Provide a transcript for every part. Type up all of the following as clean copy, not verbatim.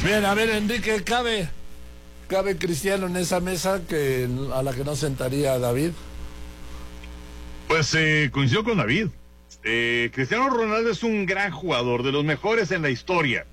Bien, a ver, Enrique, ¿cabe Cristiano en esa mesa a la que no sentaría a David? Pues coincido con David. Cristiano Ronaldo es un gran jugador, de los mejores en la historia,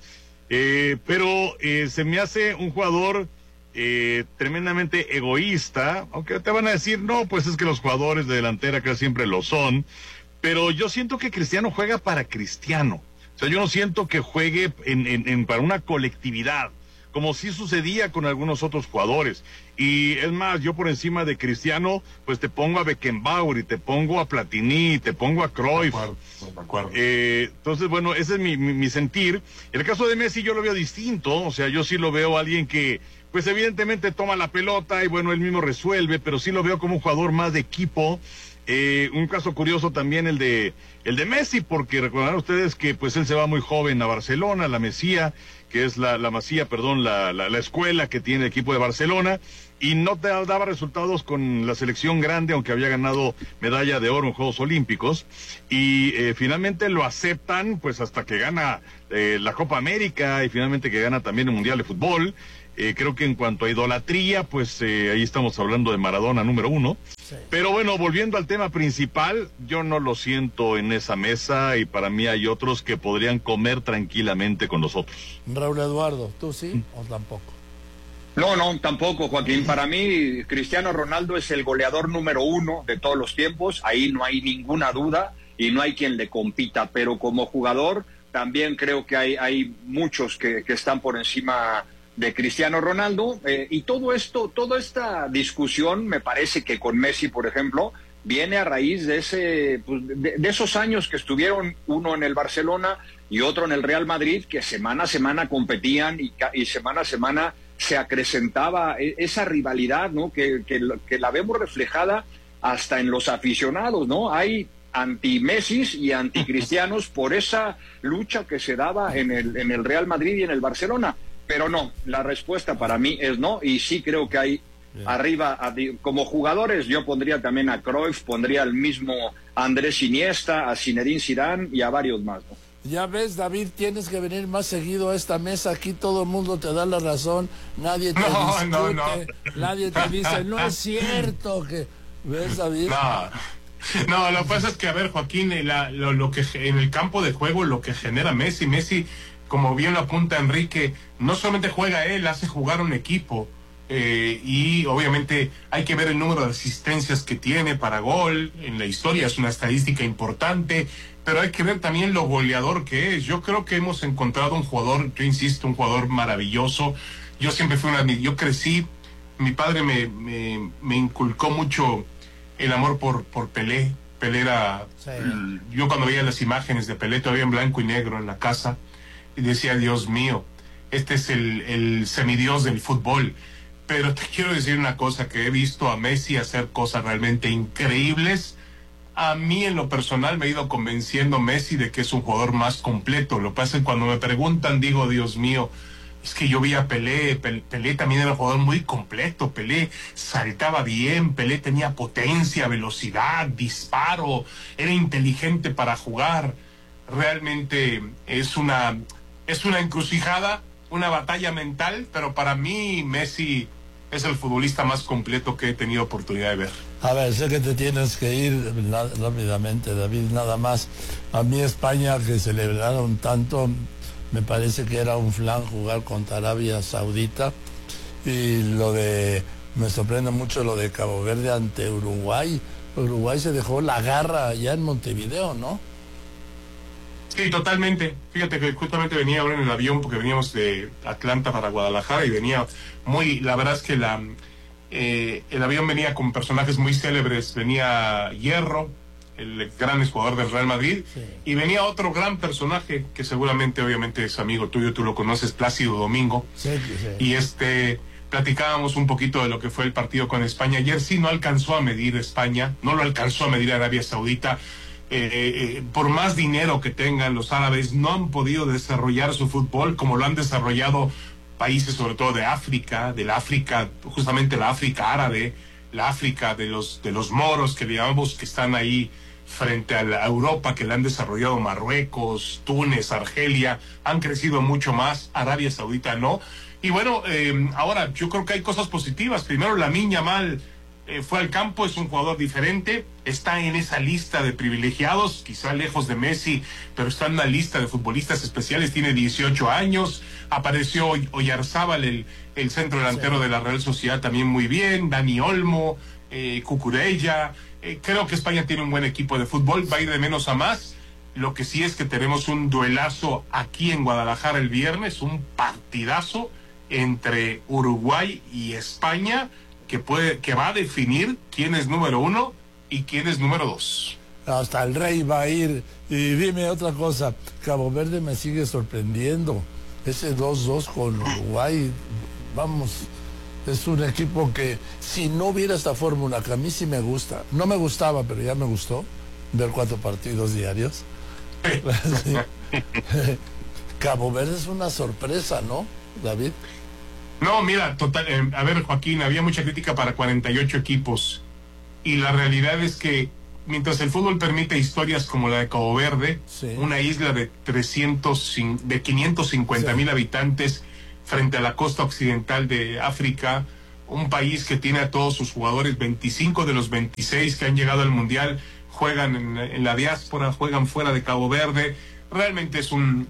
pero se me hace un jugador tremendamente egoísta, aunque te van a decir, no, pues es que los jugadores de delantera casi siempre lo son, pero yo siento que Cristiano juega para Cristiano. O sea, yo no siento que juegue para una colectividad, como sí sucedía con algunos otros jugadores. Y es más, yo por encima de Cristiano, pues te pongo a Beckenbauer, y te pongo a Platini, y te pongo a Cruyff. De acuerdo. Entonces, bueno, ese es mi sentir. En el caso de Messi yo lo veo distinto, o sea, yo sí lo veo a alguien que, pues evidentemente toma la pelota y bueno, él mismo resuelve, pero sí lo veo como un jugador más de equipo. Un caso curioso también el de Messi, porque recordarán ustedes que pues él se va muy joven a Barcelona, la Masía, que es la escuela que tiene el equipo de Barcelona, y no te daba resultados con la selección grande, aunque había ganado medalla de oro en Juegos Olímpicos, y finalmente lo aceptan pues hasta que gana la Copa América, y finalmente que gana también el Mundial de Fútbol. Creo que en cuanto a idolatría, pues ahí estamos hablando de Maradona número 1. Sí. Pero bueno, volviendo al tema principal, yo no lo siento en esa mesa, y para mí hay otros que podrían comer tranquilamente con nosotros. Raúl Eduardo, ¿tú sí o tampoco? No, tampoco, Joaquín. Para mí, Cristiano Ronaldo es el goleador número 1 de todos los tiempos. Ahí no hay ninguna duda y no hay quien le compita. Pero como jugador, también creo que hay muchos que están por encima de Cristiano Ronaldo, y toda esta discusión me parece que con Messi, por ejemplo, viene a raíz de de esos años que estuvieron uno en el Barcelona y otro en el Real Madrid, que semana a semana competían y semana a semana se acrecentaba esa rivalidad, ¿no? Que la vemos reflejada hasta en los aficionados, ¿no? Hay anti-Messis y anti-cristianos por esa lucha que se daba en el Real Madrid y en el Barcelona. Pero no, la respuesta para mí es no, y sí creo que hay arriba, como jugadores, yo pondría también a Cruyff, pondría al mismo Andrés Iniesta, a Zinedine Zidane y a varios más, ¿no? Ya ves, David, tienes que venir más seguido a esta mesa. Aquí todo el mundo te da la razón, nadie te discute, nadie te dice, no es cierto que... ¿Ves, David? No, lo que pasa es que, a ver, Joaquín, lo que en el campo de juego, lo que genera Messi, como bien lo apunta Enrique, no solamente juega él, hace jugar un equipo, y obviamente hay que ver el número de asistencias que tiene para gol, en la historia es una estadística importante, pero hay que ver también lo goleador que es. Yo creo que hemos encontrado un jugador, yo insisto, un jugador maravilloso. Yo siempre yo crecí, mi padre me inculcó mucho el amor por Pelé. Pelé era, sí. Yo cuando veía las imágenes de Pelé todavía en blanco y negro en la casa, y decía, Dios mío, este es el semidios del fútbol. Pero te quiero decir una cosa, que he visto a Messi hacer cosas realmente increíbles. A mí en lo personal me ha ido convenciendo Messi de que es un jugador más completo. Lo que pasa es que cuando me preguntan, digo, Dios mío, es que yo vi a Pelé también era un jugador muy completo. Pelé saltaba bien, Pelé tenía potencia, velocidad, disparo, era inteligente para jugar. Realmente es una encrucijada, una batalla mental, pero para mí Messi es el futbolista más completo que he tenido oportunidad de ver. A ver, sé que te tienes que ir rápidamente, David, nada más. A mí España, que celebraron tanto, me parece que era un flan jugar contra Arabia Saudita, y me sorprende mucho lo de Cabo Verde ante Uruguay. Uruguay se dejó la garra ya en Montevideo, ¿no? Sí, totalmente. Fíjate que justamente venía ahora en el avión, porque veníamos de Atlanta para Guadalajara, y venía la verdad es que el avión venía con personajes muy célebres. Venía Hierro, el gran jugador del Real Madrid, sí. Y venía otro gran personaje que seguramente, obviamente, es amigo tuyo, tú lo conoces, Plácido Domingo. Sí, sí. Y platicábamos un poquito de lo que fue el partido con España. Ayer sí no alcanzó a medir España, no lo alcanzó a medir Arabia Saudita. Por más dinero que tengan los árabes, no han podido desarrollar su fútbol como lo han desarrollado países, sobre todo de África, justamente la África árabe, la África de los moros, que digamos que están ahí frente a la Europa que la han desarrollado Marruecos, Túnez, Argelia, han crecido mucho más, Arabia Saudita no. Y bueno, ahora yo creo que hay cosas positivas. Primero, Lamine Yamal fue al campo, es un jugador diferente, está en esa lista de privilegiados, quizá lejos de Messi, pero está en la lista de futbolistas especiales, tiene 18 años, apareció Oyarzábal, el centro delantero de la Real Sociedad, también muy bien, Dani Olmo, Cucurella. Creo que España tiene un buen equipo de fútbol, va a ir de menos a más. Lo que sí es que tenemos un duelazo aquí en Guadalajara el viernes, un partidazo entre Uruguay y España que va a definir quién es número 1 y quién es número 2. Hasta el Rey va a ir. Y dime otra cosa, Cabo Verde me sigue sorprendiendo. Ese 2-2 con Uruguay, vamos, es un equipo que si no hubiera esta fórmula, que a mí sí me gusta, no me gustaba, pero ya me gustó, ver 4 partidos diarios. Sí. Cabo Verde es una sorpresa, ¿no, David? No, mira, total, a ver, Joaquín, había mucha crítica para 48 equipos y la realidad es que mientras el fútbol permite historias como la de Cabo Verde, sí, una isla de 550,000 habitantes frente a la costa occidental de África, un país que tiene a todos sus jugadores, 25 de los 26 que han llegado al Mundial juegan en la diáspora, juegan fuera de Cabo Verde. Realmente es un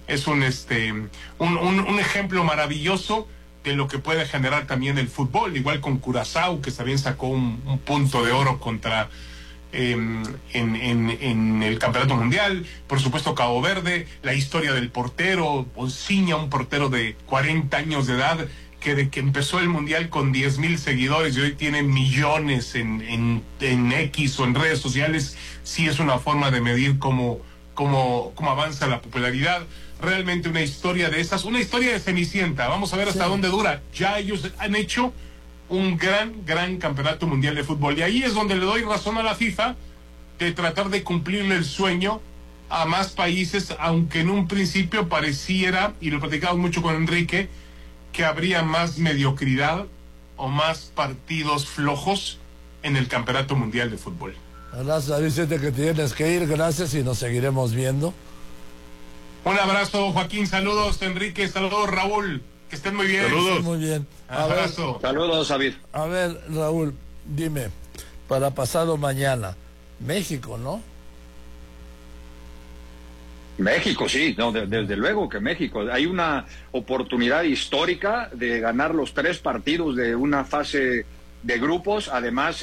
ejemplo maravilloso de lo que puede generar también el fútbol, igual con Curazao, que también sacó un punto de oro contra en el Campeonato Mundial. Por supuesto, Cabo Verde, la historia del portero, Onciña, un portero de 40 años de edad, que de que empezó el Mundial con 10,000 seguidores y hoy tiene millones en X o en redes sociales, sí es una forma de medir cómo avanza la popularidad. Realmente una historia de esas, una historia de Cenicienta. Vamos a ver hasta dónde dura. Ya ellos han hecho un gran campeonato mundial de fútbol. Y ahí es donde le doy razón a la FIFA de tratar de cumplirle el sueño a más países, aunque en un principio pareciera, y lo platicamos mucho con Enrique, que habría más mediocridad o más partidos flojos en el campeonato mundial de fútbol. Gracias, Vicente, que tienes que ir. Gracias y nos seguiremos viendo. Un abrazo, Joaquín, saludos, Enrique, saludos, Raúl, que estén muy bien. Saludos. Muy bien. Abrazo. Saludos, David. A ver, Raúl, dime, para pasado mañana, México, ¿no? México, sí, no, desde luego que México. Hay una oportunidad histórica de ganar los 3 partidos de una fase de grupos, además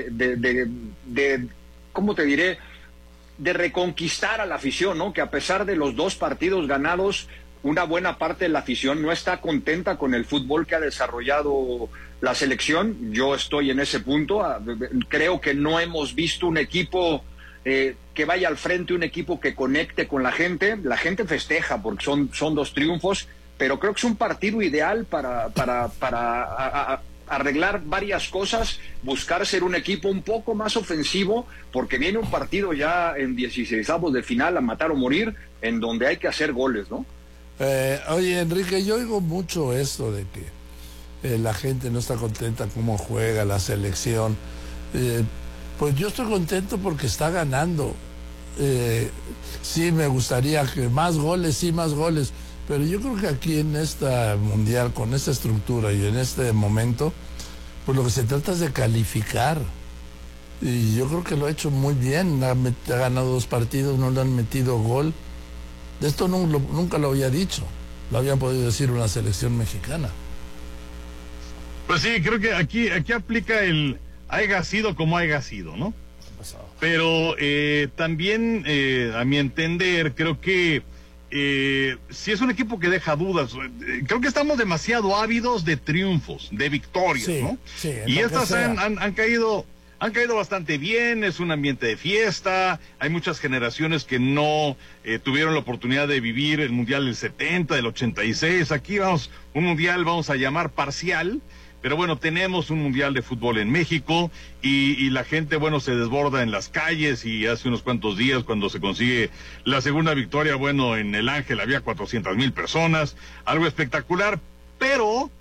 ¿cómo te diré?, de reconquistar a la afición, ¿no? Que a pesar de los 2 partidos ganados, una buena parte de la afición no está contenta con el fútbol que ha desarrollado la selección. Yo estoy en ese punto. Creo que no hemos visto un equipo que vaya al frente, un equipo que conecte con la gente. La gente festeja porque son 2 triunfos, pero creo que es un partido ideal para arreglar varias cosas, buscar ser un equipo un poco más ofensivo, porque viene un partido ya en 16avos de final, a matar o morir, en donde hay que hacer goles, ¿no? Oye, Enrique, yo oigo mucho esto de que la gente no está contenta cómo juega la selección. Pues yo estoy contento porque está ganando. Sí, me gustaría que más goles, pero yo creo que aquí en esta mundial, con esta estructura y en este momento, pues lo que se trata es de calificar. Y yo creo que lo ha hecho muy bien. Ha ganado 2 partidos, no le han metido gol. De esto nunca lo había dicho. Lo habían podido decir una selección mexicana. Pues sí, creo que aquí aplica el haya sido como haya sido, ¿no? Pero también, a mi entender, creo que si es un equipo que deja dudas, creo que estamos demasiado ávidos de triunfos, de victorias, sí, ¿no? Sí, y estas han caído bastante bien, es un ambiente de fiesta, hay muchas generaciones que no tuvieron la oportunidad de vivir el Mundial del 70, del 86, aquí vamos, un Mundial vamos a llamar parcial, pero bueno, tenemos un Mundial de fútbol en México y la gente, bueno, se desborda en las calles y hace unos cuantos días cuando se consigue la segunda victoria, bueno, en el Ángel había 400,000 personas, algo espectacular, pero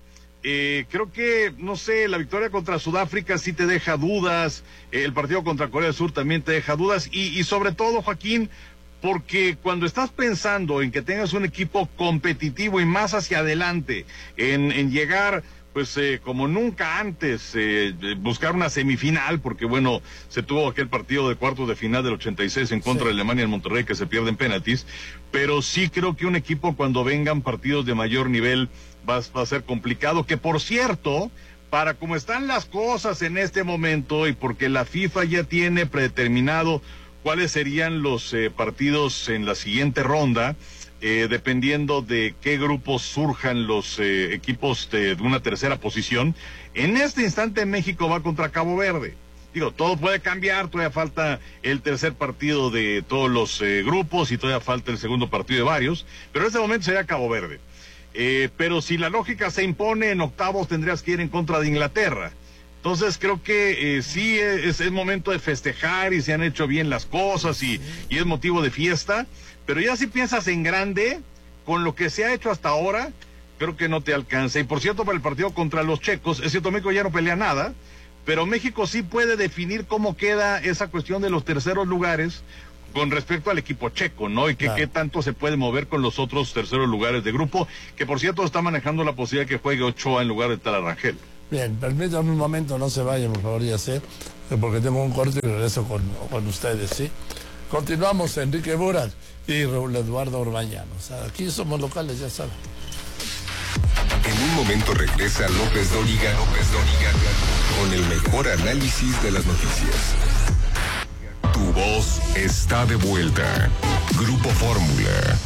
creo que, no sé, la victoria contra Sudáfrica sí te deja dudas, el partido contra Corea del Sur también te deja dudas, y sobre todo, Joaquín, porque cuando estás pensando en que tengas un equipo competitivo y más hacia adelante, en llegar, pues como nunca antes, buscar una semifinal, porque bueno, se tuvo aquel partido de cuartos de final del 86 en contra de Alemania en Monterrey, que se pierde en penaltis, pero sí creo que un equipo, cuando vengan partidos de mayor nivel, va a ser complicado, que por cierto, para como están las cosas en este momento, y porque la FIFA ya tiene predeterminado cuáles serían los partidos en la siguiente ronda, dependiendo de qué grupos surjan los equipos de una tercera posición. En este instante México va contra Cabo Verde. Digo, todo puede cambiar, todavía falta el tercer partido de todos los grupos y todavía falta el segundo partido de varios, pero en este momento sería Cabo Verde. Pero si la lógica se impone, en octavos tendrías que ir en contra de Inglaterra. Entonces creo que sí es el momento de festejar y se han hecho bien las cosas y es motivo de fiesta, pero ya si piensas en grande, con lo que se ha hecho hasta ahora, creo que no te alcanza. Y por cierto, para el partido contra los checos, es cierto, México ya no pelea nada, pero México sí puede definir cómo queda esa cuestión de los terceros lugares con respecto al equipo checo, ¿no? Y qué tanto se puede mover con los otros terceros lugares de grupo, que por cierto está manejando la posibilidad de que juegue Ochoa en lugar de Tal Rangel. Bien, permítanme un momento, no se vayan, por favor, ya sé, porque tengo un corte y regreso con ustedes, ¿sí? Continuamos, Enrique Burak y Raúl Eduardo Orbañanos. Aquí somos locales, ya saben. En un momento regresa López Dóriga con el mejor análisis de las noticias. Tu voz está de vuelta. Grupo Fórmula.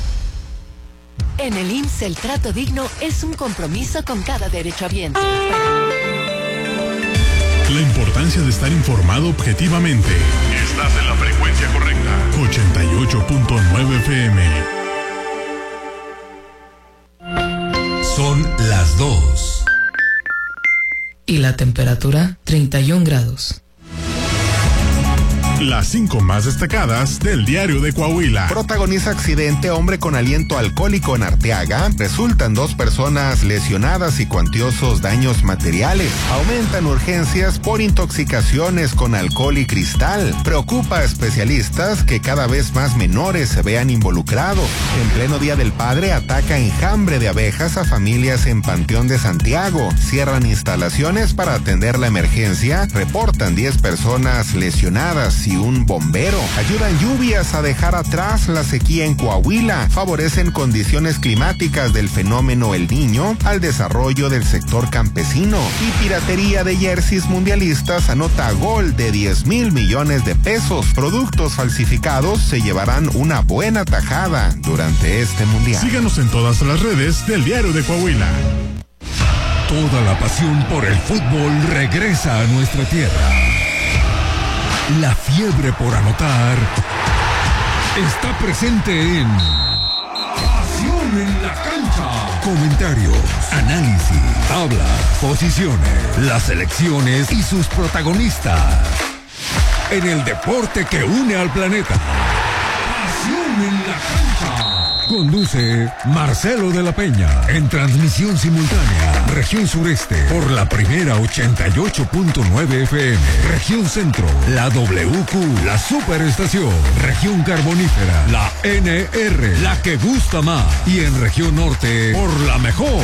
En el IMSS el trato digno es un compromiso con cada derechohabiente. La importancia de estar informado objetivamente. Estás en la frecuencia correcta. 88.9 FM. Son las 2. Y la temperatura, 31 grados. Las 5 más destacadas del Diario de Coahuila. Protagoniza accidente hombre con aliento alcohólico en Arteaga. Resultan 2 personas lesionadas y cuantiosos daños materiales. Aumentan urgencias por intoxicaciones con alcohol y cristal. Preocupa a especialistas que cada vez más menores se vean involucrados. En pleno Día del Padre ataca enjambre de abejas a familias en Panteón de Santiago. Cierran instalaciones para atender la emergencia. Reportan 10 personas lesionadas y un bombero. Ayudan lluvias a dejar atrás la sequía en Coahuila. Favorecen condiciones climáticas del fenómeno El Niño al desarrollo del sector campesino. Y piratería de jerseys mundialistas anota gol de 10,000 millones de pesos. Productos falsificados se llevarán una buena tajada durante este mundial. Síganos en todas las redes del Diario de Coahuila. Toda la pasión por el fútbol regresa a nuestra tierra. La fiebre por anotar está presente en Pasión en la Cancha. Comentarios, análisis, tablas, posiciones, las selecciones y sus protagonistas. En el deporte que une al planeta. Pasión en la Cancha. Conduce Marcelo de la Peña. En transmisión simultánea, región sureste, por la primera 88.9 FM. Región centro, la WQ, la superestación. Región carbonífera, la NR, la que gusta más. Y en región norte, por la mejor,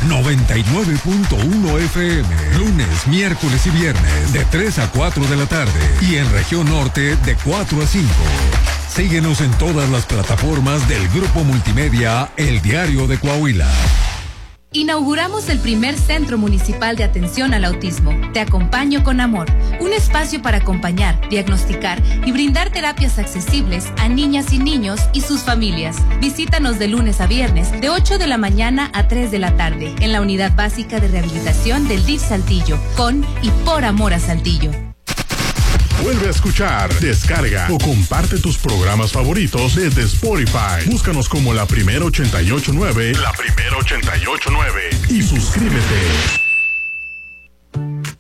99.1 FM. Lunes, miércoles y viernes, de 3 a 4 de la tarde. Y en región norte, de 4 a 5. Síguenos en todas las plataformas del Grupo Multimedia El Diario de Coahuila. Inauguramos el primer Centro Municipal de Atención al Autismo. Te acompaño con amor. Un espacio para acompañar, diagnosticar y brindar terapias accesibles a niñas y niños y sus familias. Visítanos de lunes a viernes, de 8 de la mañana a 3 de la tarde, en la Unidad Básica de Rehabilitación del DIF Saltillo, con y por amor a Saltillo. Vuelve a escuchar, descarga o comparte tus programas favoritos desde Spotify. Búscanos como La Primera 88.9. La Primera 88.9. Y suscríbete.